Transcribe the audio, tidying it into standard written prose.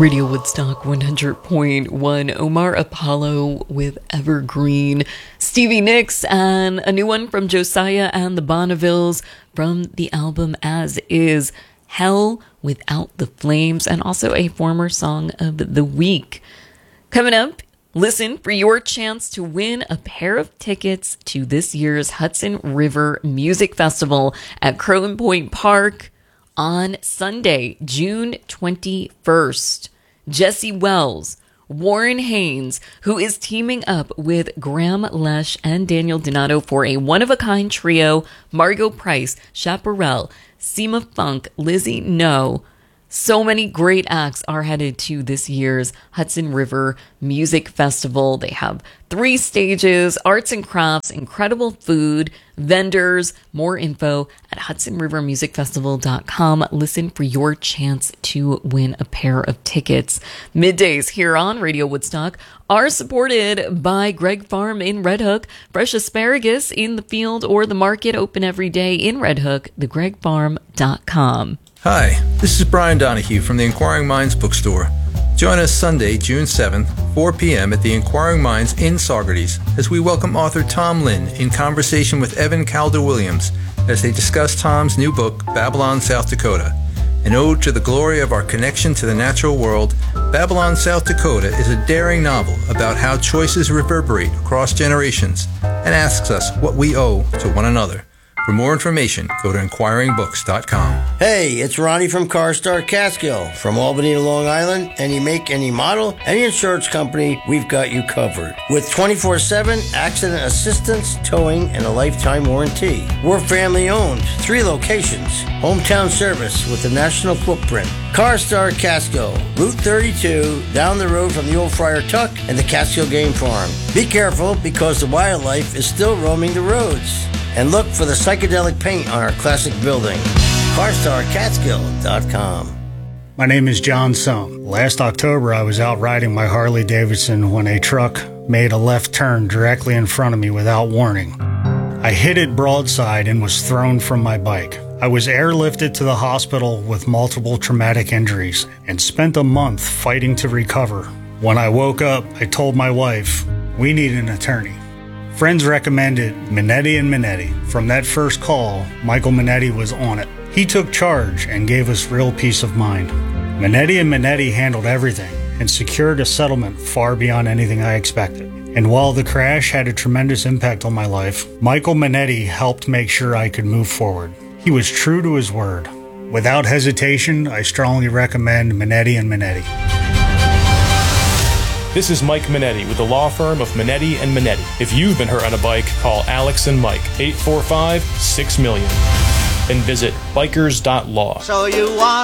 Radio Woodstock 100.1, Omar Apollo with Evergreen, Stevie Nicks, and a new one from Josiah and the Bonnevilles from the album As Is, Hell Without the Flames, and also a former song of the week. Coming up, listen for your chance to win a pair of tickets to this year's Hudson River Music Festival at Crown Point Park on Sunday, June 21st. Jesse Wells, Warren Haynes, who is teaming up with Graham Lesh and Daniel Donato for a one-of-a-kind trio, Margot Price, Chaparral, Seema Funk, Lizzie No. So many great acts are headed to this year's Hudson River Music Festival. They have 3 stages, arts and crafts, incredible food, vendors. More info at HudsonRiverMusicFestival.com. Listen for your chance to win a pair of tickets. Middays here on Radio Woodstock are supported by Greg Farm in Red Hook. Fresh asparagus in the field or the market, open every day in Red Hook, thegregfarm.com. Hi, this is Brian Donahue from the Inquiring Minds bookstore. Join us Sunday, June 7th, 4 p.m. at the Inquiring Minds in Saugerties as we welcome author Tom Lynn in conversation with Evan Calder-Williams as they discuss Tom's new book, Babylon, South Dakota. An ode to the glory of our connection to the natural world, Babylon, South Dakota is a daring novel about how choices reverberate across generations and asks us what we owe to one another. For more information, go to inquiringbooks.com. Hey, it's Ronnie from CarStar Catskill. From Albany to Long Island, any make, any model, any insurance company, we've got you covered. With 24/7 accident assistance, towing, and a lifetime warranty. We're family owned, 3 locations. Hometown service with a national footprint. CarStar Catskill, Route 32, down the road from the old Friar Tuck and the Catskill Game Farm. Be careful because the wildlife is still roaming the roads. And look for the psychedelic paint on our classic building. CarstarCatskill.com. My name is John Sohm. Last October, I was out riding my Harley Davidson when a truck made a left turn directly in front of me without warning. I hit it broadside and was thrown from my bike. I was airlifted to the hospital with multiple traumatic injuries and spent a month fighting to recover. When I woke up, I told my wife, we need an attorney. Friends recommended Minetti & Minetti. From that first call, Michael Minetti was on it. He took charge and gave us real peace of mind. Minetti & Minetti handled everything and secured a settlement far beyond anything I expected. And while the crash had a tremendous impact on my life, Michael Minetti helped make sure I could move forward. He was true to his word. Without hesitation, I strongly recommend Minetti & Minetti. This is Mike Minetti with the law firm of Minetti & Minetti. If you've been hurt on a bike, call Alex and Mike, 845-6 million, and visit bikers.law. So you want